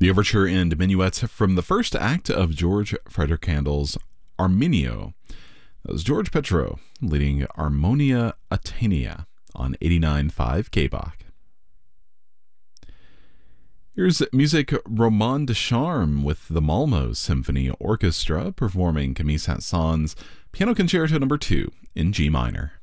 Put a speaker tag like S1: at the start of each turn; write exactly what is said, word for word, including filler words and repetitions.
S1: The overture and minuets from the first act of George Frederick Handel's Arminio. That was George Petro leading Harmonia Atenea on eighty-nine point five K B O C. Here's music Roman de Charme with the Malmo Symphony Orchestra performing Camille Saint-Saëns Piano Concerto number two in G minor.